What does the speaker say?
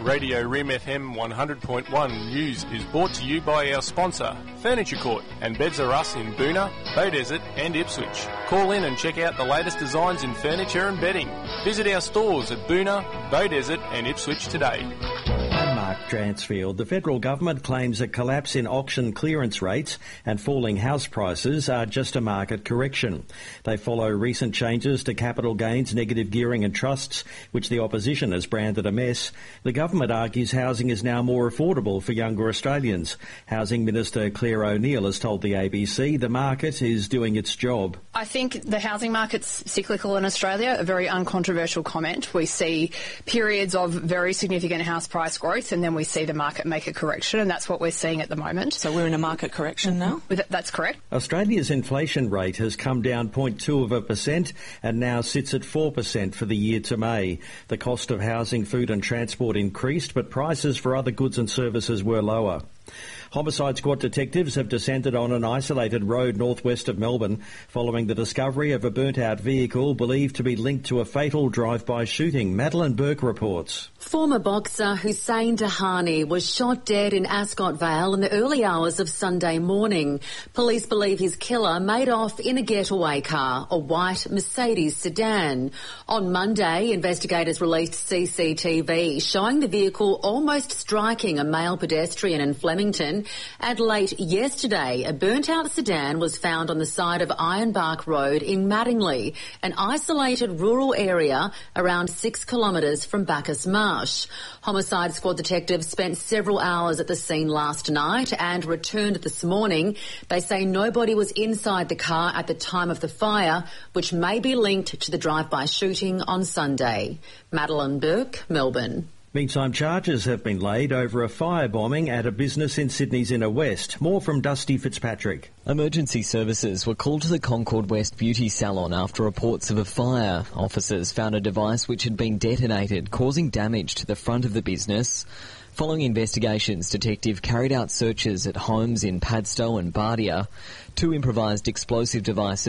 Radio Rim FM 100.1 News is brought to you by our sponsor, Furniture Court, and Beds Are Us in Boonah, Beaudesert and Ipswich. Call in and check out the latest designs in furniture and bedding. Visit our stores at Boonah, Beaudesert and Ipswich today. I'm Mark Dransfield. The federal government claims a collapse in auction clearance rates and falling house prices are just a market correction. They follow recent changes to capital gains, negative gearing and trusts, which the opposition has branded a mess. The government argues housing is now more affordable for younger Australians. Housing Minister Claire O'Neil has told the ABC the market is doing its job. I think the housing market's cyclical in Australia, a very uncontroversial comment. We see periods of very significant house price growth and then we see the market make a correction, and that's what we're seeing at the moment. So we're in a market correction now? That's correct. Australia's inflation rate has come down 0.2% and now sits at 4% for the year to May. The cost of housing, food and transport increased, but prices for other goods and services were lower. Homicide Squad detectives have descended on an isolated road northwest of Melbourne following the discovery of a burnt-out vehicle believed to be linked to a fatal drive-by shooting. Madeline Burke reports. Former boxer Hussein Dahani was shot dead in Ascot Vale in the early hours of Sunday morning. Police believe his killer made off in a getaway car, a white Mercedes sedan. On Monday, investigators released CCTV showing the vehicle almost striking a male pedestrian in Flemington. And late yesterday, a burnt-out sedan was found on the side of Ironbark Road in Mattingley, an isolated rural area around 6 kilometres from Bacchus Marsh. Homicide Squad detectives spent several hours at the scene last night and returned this morning. They say nobody was inside the car at the time of the fire, which may be linked to the drive-by shooting on Sunday. Madeline Burke, Melbourne. Meantime, charges have been laid over a firebombing at a business in Sydney's inner west. More from Dusty Fitzpatrick. Emergency services were called to the Concord West beauty salon after reports of a fire. Officers found a device which had been detonated, causing damage to the front of the business. Following investigations, detective carried out searches at homes in Padstow and Bardia. 2 improvised explosive devices